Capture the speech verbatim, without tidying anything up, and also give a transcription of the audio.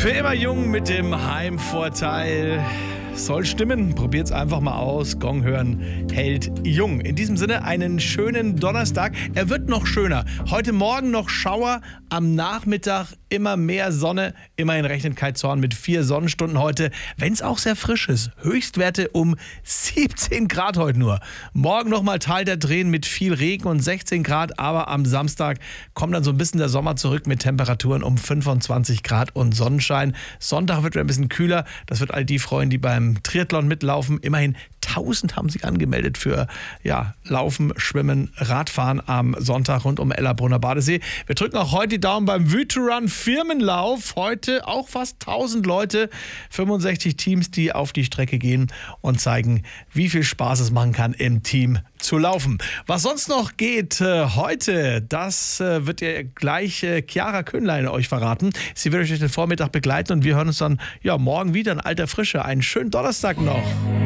Für immer jung mit dem Heimvorteil. Soll stimmen, probiert's einfach mal aus. Gong hören hält jung. In diesem Sinne einen schönen Donnerstag. Er wird noch schöner. Heute Morgen noch Schauer, am Nachmittag immer mehr Sonne. Immerhin rechnet Kai Zorn mit vier Sonnenstunden heute, wenn es auch sehr frisch ist. Höchstwerte um siebzehn Grad heute nur. Morgen nochmal Tal der Tränen mit viel Regen und sechzehn Grad, aber am Samstag kommt dann so ein bisschen der Sommer zurück mit Temperaturen um fünfundzwanzig Grad und Sonnenschein. Sonntag wird wieder ein bisschen kühler. Das wird all die freuen, die beim Triathlon mitlaufen. Immerhin tausend haben sich angemeldet für ja, Laufen, Schwimmen, Radfahren am Sonntag rund um Ellerbrunner Badesee. Wir drücken auch heute die Daumen beim Vytorun Firmenlauf. Heute auch fast tausend Leute, fünfundsechzig Teams, die auf die Strecke gehen und zeigen, wie viel Spaß es machen kann, im Team zu laufen. Was sonst noch geht äh, heute, das äh, wird ihr gleich äh, Chiara Köhnlein euch verraten. Sie wird euch den Vormittag begleiten und wir hören uns dann ja morgen wieder in alter Frische. Einen schönen Donnerstag noch.